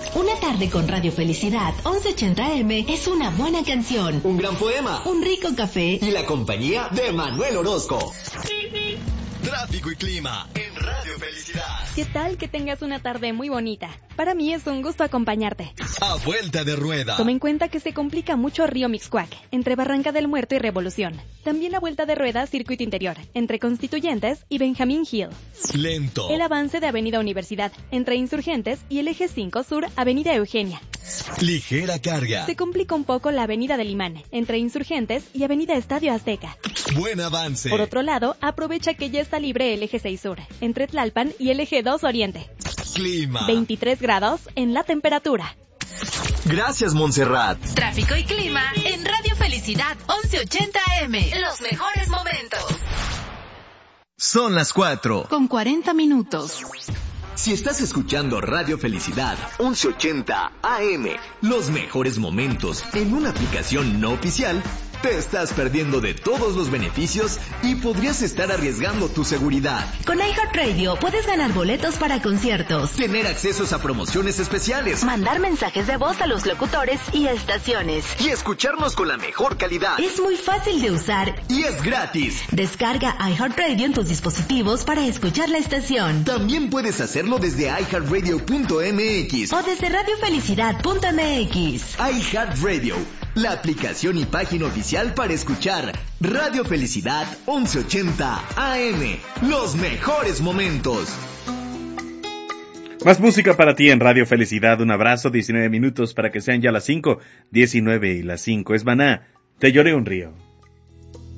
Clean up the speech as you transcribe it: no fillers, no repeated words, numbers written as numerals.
Una tarde con Radio Felicidad 1180M es una buena canción, un gran poema, un rico café y la compañía de Manuel Orozco. Tráfico y clima en Radio Felicidad. ¿Qué tal? Que tengas una tarde muy bonita. Para mí es un gusto acompañarte. A vuelta de rueda. Toma en cuenta que se complica mucho Río Mixcoac, entre Barranca del Muerto y Revolución. También la vuelta de rueda Circuito Interior, entre Constituyentes y Benjamín Hill. Lento. El avance de Avenida Universidad, entre Insurgentes y el Eje 5 Sur, Avenida Eugenia. Ligera carga. Se complica un poco la Avenida del Imán, entre Insurgentes y Avenida Estadio Azteca. Buen avance. Por otro lado, aprovecha que ya está libre el Eje 6 Sur, entre Tlalpan y el Eje 2 Oriente. Clima. 23 grados en la temperatura. Gracias, Montserrat. Tráfico y clima en Radio Felicidad 1180M. Los mejores momentos. Son las 4. Con 40 minutos. Si estás escuchando Radio Felicidad 1180 AM, los mejores momentos en una aplicación no oficial, te estás perdiendo de todos los beneficios y podrías estar arriesgando tu seguridad. Con iHeartRadio puedes ganar boletos para conciertos, Tener accesos a promociones especiales mandar mensajes de voz a los locutores y estaciones. y escucharnos con la mejor calidad. Es muy fácil de usar. Y es gratis. Descarga iHeartRadio en tus dispositivos para escuchar la estación. También puedes hacerlo desde iHeartRadio.mx. O desde radiofelicidad.mx. iHeartRadio, la aplicación y página oficial para escuchar Radio Felicidad 1180 AM. Los mejores momentos. Más música para ti en Radio Felicidad. Un abrazo, 19 minutos para que sean ya las 5, 19 y las 5. Es Maná, Te lloré un río.